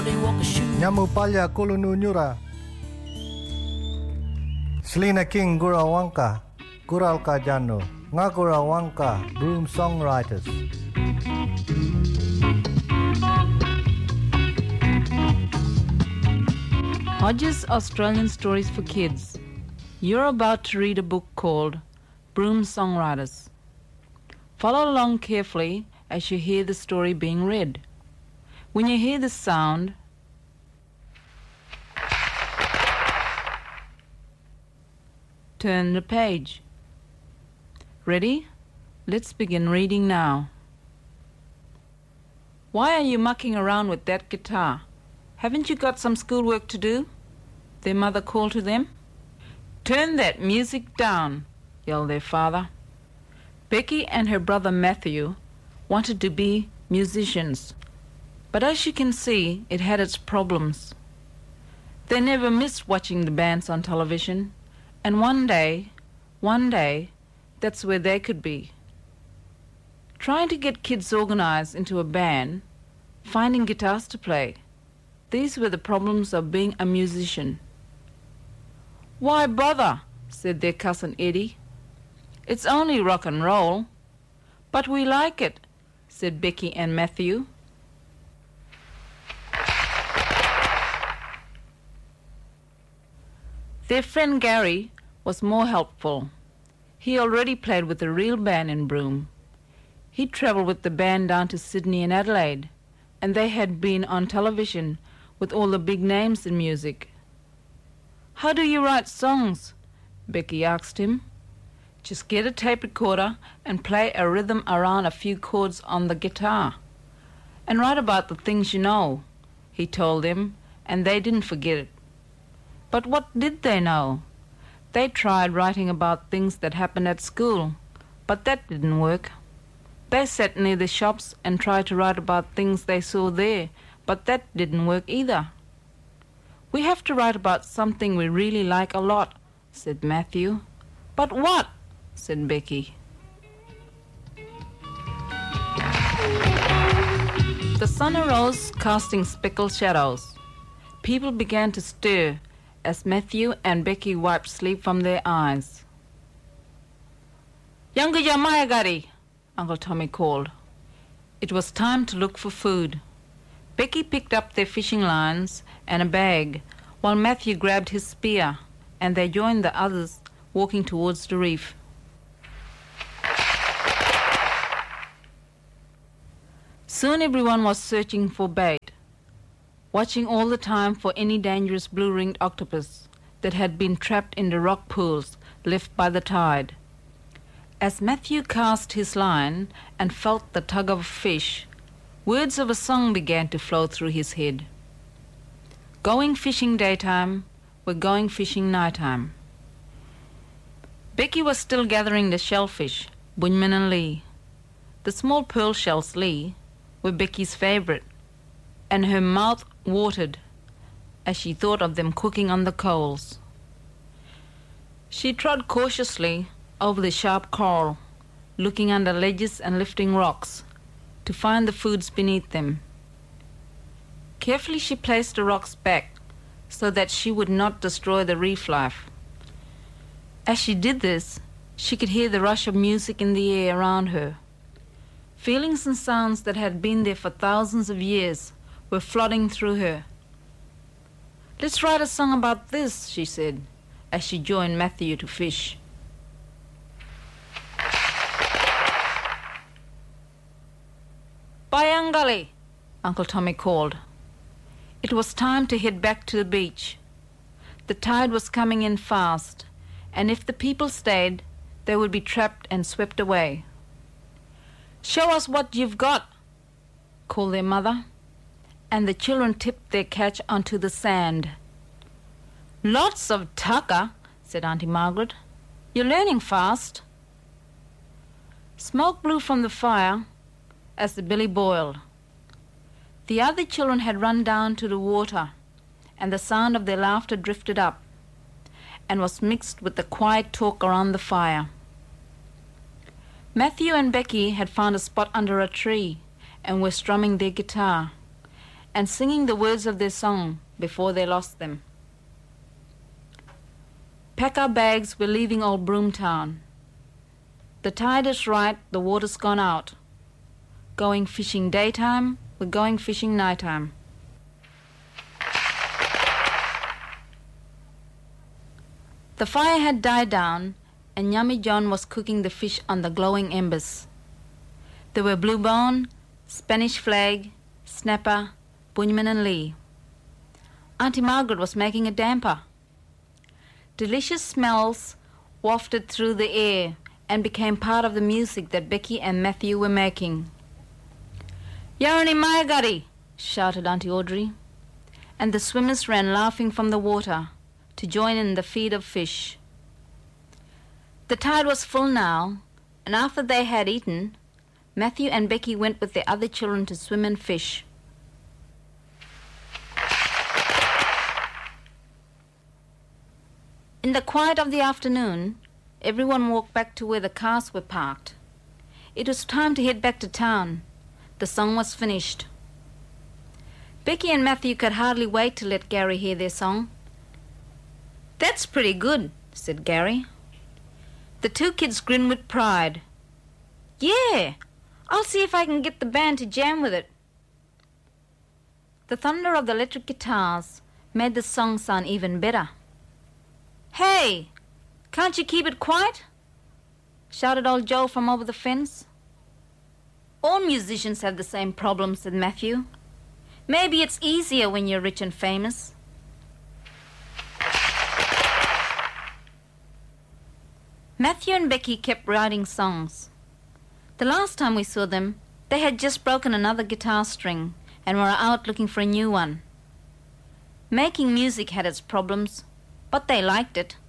Nyamu palya kulunu nyura. Selina King Gura Wangka, Gural Kajano, Ngagura Wangka, Broom Songwriters. Hodges Australian Stories for Kids. You're about to read a book called Broom Songwriters. Follow along carefully as you hear the story being read. When you hear the sound, turn the page. Ready? Let's begin reading now. Why are you mucking around with that guitar? Haven't you got some schoolwork to do? Their mother called to them. Turn that music down, yelled their father. Becky and her brother Matthew wanted to be musicians, but as you can see, it had its problems. They never missed watching the bands on television, and one day, that's where they could be. Trying to get kids organized into a band, finding guitars to play, these were the problems of being a musician. Why bother, said their cousin Eddie. It's only rock and roll. But we like it, said Becky and Matthew. Their friend Gary was more helpful. He already played with a real band in Broome. He travelled with the band down to Sydney and Adelaide, and they had been on television with all the big names in music. How do you write songs? Becky asked him. Just get a tape recorder and play a rhythm around a few chords on the guitar. And write about the things you know, he told them, and they didn't forget it. But what did they know? They tried writing about things that happened at school, but that didn't work. They sat near the shops and tried to write about things they saw there, but that didn't work either. We have to write about something we really like a lot, said Matthew. But what? Said Becky. The sun arose, casting speckled shadows. People began to stir as Matthew and Becky wiped sleep from their eyes. Younger Yamayagari, Uncle Tommy called. It was time to look for food. Becky picked up their fishing lines and a bag, while Matthew grabbed his spear, and they joined the others walking towards the reef. Soon everyone was searching for bait, watching all the time for any dangerous blue-ringed octopus that had been trapped in the rock pools left by the tide. As Matthew cast his line and felt the tug of a fish, words of a song began to flow through his head. Going fishing daytime, we're going fishing nighttime. Becky was still gathering the shellfish, Bunman and Lee. The small pearl shells, Lee, were Becky's favourite, and her mouth watered as she thought of them cooking on the coals. She trod cautiously over the sharp coral, looking under ledges and lifting rocks to find the foods beneath them. Carefully she placed the rocks back so that she would not destroy the reef life. As she did this, she could hear the rush of music in the air around her. Feelings and sounds that had been there for thousands of years were flooding through her. Let's write a song about this, she said, as she joined Matthew to fish. Bayangali, Uncle Tommy called. It was time to head back to the beach. The tide was coming in fast, and if the people stayed, they would be trapped and swept away. Show us what you've got, called their mother, and the children tipped their catch onto the sand. Lots of tucker, said Auntie Margaret. You're learning fast. Smoke blew from the fire as the billy boiled. The other children had run down to the water, and the sound of their laughter drifted up and was mixed with the quiet talk around the fire. Matthew and Becky had found a spot under a tree and were strumming their guitar, and singing the words of their song before they lost them. Pack our bags, we're leaving old Broomtown. The tide is right, the water's gone out. Going fishing daytime, we're going fishing nighttime. The fire had died down, and Yummy John was cooking the fish on the glowing embers. There were bluebone, Spanish flag, snapper, Bunyamin and Lee. Auntie Margaret was making a damper. Delicious smells wafted through the air and became part of the music that Becky and Matthew were making. "Yarani Mayagari!" shouted Auntie Audrey, and the swimmers ran laughing from the water to join in the feed of fish. The tide was full now, and after they had eaten, Matthew and Becky went with the other children to swim and fish. In the quiet of the afternoon, everyone walked back to where the cars were parked. It was time to head back to town. The song was finished. Becky and Matthew could hardly wait to let Gary hear their song. "That's pretty good," said Gary. The two kids grinned with pride. "Yeah, I'll see if I can get the band to jam with it." The thunder of the electric guitars made the song sound even better. "Hey, can't you keep it quiet?" shouted old Joe from over the fence. "All musicians have the same problem," said Matthew. "Maybe it's easier when you're rich and famous." Matthew and Becky kept writing songs. The last time we saw them, they had just broken another guitar string and were out looking for a new one. Making music had its problems, but they liked it.